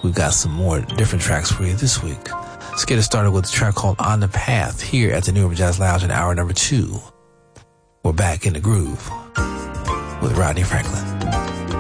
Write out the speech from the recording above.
we've got some more different tracks for you this week. Let's get it started with a track called On the Path here at the New Urban Jazz Lounge in hour number 2. We're back in the groove with Rodney Franklin.